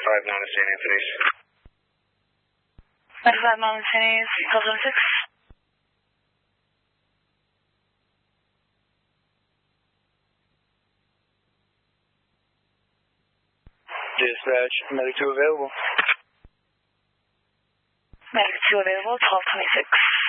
95 9 to St. Anthony's. 95 9 to St. Anthony's, call 06. Dispatch, Medic 2 available. Medic 2 available, 1226.